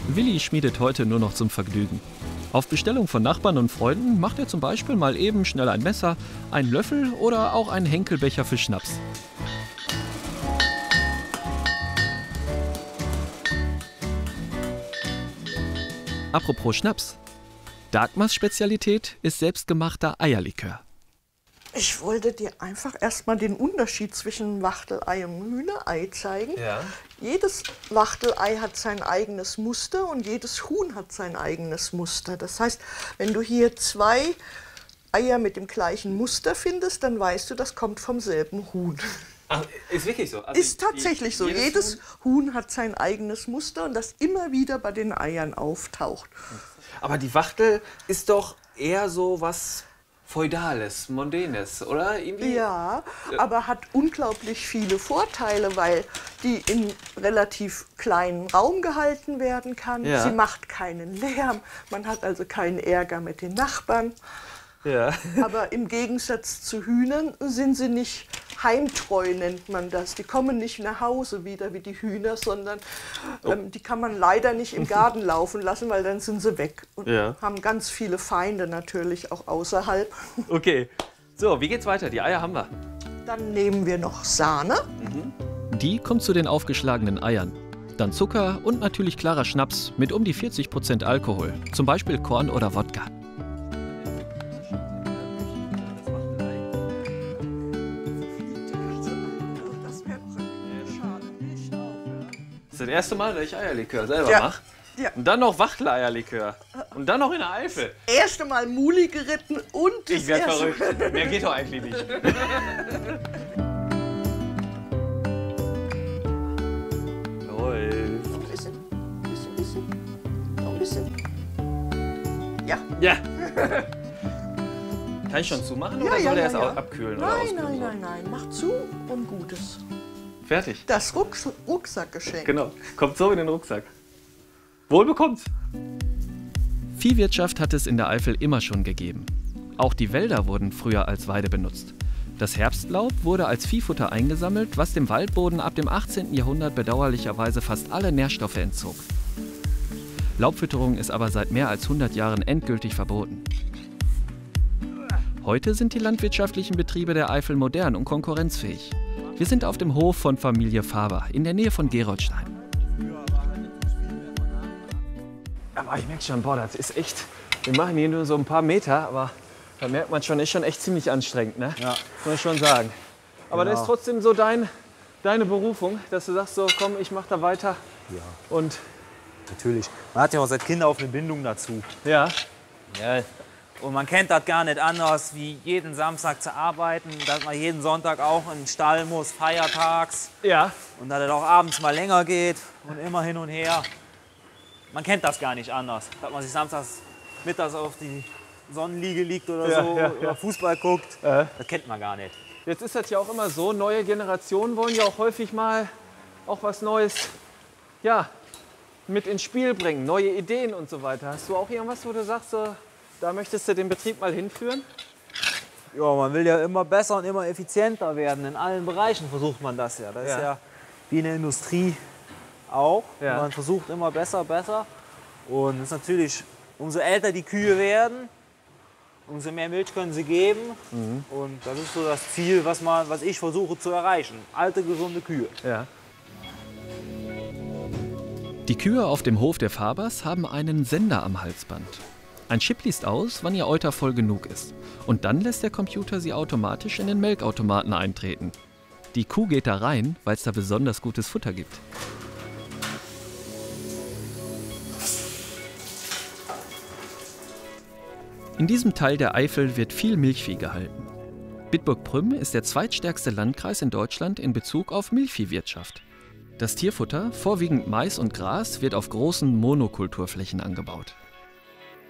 Willi schmiedet heute nur noch zum Vergnügen. Auf Bestellung von Nachbarn und Freunden macht er zum Beispiel mal eben schnell ein Messer, einen Löffel oder auch einen Henkelbecher für Schnaps. Apropos Schnaps. Dagmars Spezialität ist selbstgemachter Eierlikör. Ich wollte dir einfach erstmal den Unterschied zwischen Wachtelei und Hühnerei zeigen. Ja. Jedes Wachtelei hat sein eigenes Muster und jedes Huhn hat sein eigenes Muster. Das heißt, wenn du hier 2 Eier mit dem gleichen Muster findest, dann weißt du, das kommt vom selben Huhn. Ach, ist wirklich so? Also Ist tatsächlich so. Jedes Huhn hat sein eigenes Muster und das immer wieder bei den Eiern auftaucht. Aber die Wachtel ist doch eher so was Feudales, Mondänes, oder? Irgendwie? Ja, aber hat unglaublich viele Vorteile, weil die in relativ kleinen Raum gehalten werden kann. Ja. Sie macht keinen Lärm, man hat also keinen Ärger mit den Nachbarn. Ja. Aber im Gegensatz zu Hühnern sind sie nicht heimtreu, nennt man das. Die kommen nicht nach Hause wieder wie die Hühner, sondern die kann man leider nicht im Garten laufen lassen, weil dann sind sie weg. Und haben ganz viele Feinde natürlich auch außerhalb. Okay. So, wie geht's weiter? Die Eier haben wir. Dann nehmen wir noch Sahne. Die kommt zu den aufgeschlagenen Eiern. Dann Zucker und natürlich klarer Schnaps mit um die 40% Alkohol. Zum Beispiel Korn oder Wodka. Das ist das erste Mal, dass ich Eierlikör selber Ja. mache. Ja. Und dann noch Wachteleierlikör. Und dann noch in der Eifel. Erste Mal Muli geritten und Ich werde verrückt. Mehr geht doch eigentlich nicht. Läuft. Noch ein bisschen. Ja. Ja. Kann ich schon zumachen oder soll der erst abkühlen oder auskühlen? Nein. Mach zu und Gutes. Fertig. Das Rucksackgeschenk. Genau. Kommt so in den Rucksack. Wohl bekommt's. Viehwirtschaft hat es in der Eifel immer schon gegeben. Auch die Wälder wurden früher als Weide benutzt. Das Herbstlaub wurde als Viehfutter eingesammelt, was dem Waldboden ab dem 18. Jahrhundert bedauerlicherweise fast alle Nährstoffe entzog. Laubfütterung ist aber seit mehr als 100 Jahren endgültig verboten. Heute sind die landwirtschaftlichen Betriebe der Eifel modern und konkurrenzfähig. Wir sind auf dem Hof von Familie Faber in der Nähe von Geroldstein. Aber ich merke schon, boah, das ist echt. Wir machen hier nur so ein paar Meter, aber da merkt man schon, ist schon echt ziemlich anstrengend, ne? Ja. Muss ich schon sagen. Aber Genau. das ist trotzdem so deine Berufung, dass du sagst so, komm, ich mach da weiter. Ja, Und natürlich. Man hat ja auch seit Kind auf eine Bindung dazu. ja, Ja. Und man kennt das gar nicht anders, wie jeden Samstag zu arbeiten, dass man jeden Sonntag auch in den Stall muss, feiertags. ja, Und dass es auch abends mal länger geht und immer hin und her. Man kennt das gar nicht anders. Dass man sich samstags mittags auf die Sonnenliege liegt oder Ja, so, ja, oder Fußball guckt. Das kennt man gar nicht. jetzt ist das ja auch immer so, neue Generationen wollen ja auch häufig mal auch was Neues, ja, mit ins Spiel bringen, neue Ideen und so weiter. Hast du auch irgendwas, wo du sagst, so, da möchtest du den Betrieb mal hinführen? Ja, man will ja immer besser und immer effizienter werden. In allen Bereichen versucht man das ja. Das ist ja wie in der Industrie auch. Ja. Man versucht immer besser. Und es ist natürlich, umso älter die Kühe werden, umso mehr Milch können sie geben. Und das ist so das Ziel, was ich versuche zu erreichen. Alte, gesunde Kühe. Ja. Die Kühe auf dem Hof der Fabers haben einen Sender am Halsband. Ein Chip liest aus, wann ihr Euter voll genug ist. Und dann lässt der Computer sie automatisch in den Melkautomaten eintreten. Die Kuh geht da rein, weil es da besonders gutes Futter gibt. In diesem Teil der Eifel wird viel Milchvieh gehalten. Bitburg-Prüm ist der zweitstärkste Landkreis in Deutschland in Bezug auf Milchviehwirtschaft. Das Tierfutter, vorwiegend Mais und Gras, wird auf großen Monokulturflächen angebaut.